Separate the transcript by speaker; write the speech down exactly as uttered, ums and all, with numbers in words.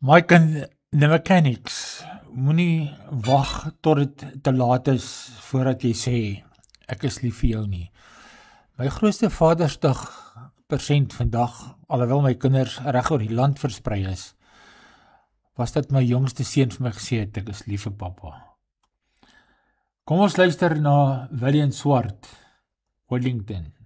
Speaker 1: Mike en the Mechanics, moenie wag tot dit te laat is voordat jy sê, ek is lief vir jou nie. My grootste Vadersdag persent vandag, alhoewel my kinders reg oor die land versprei is, was dat my jongste seun vir my gesê het, ek is lief vir pappa. Kom ons luister na William Swart, Wellington.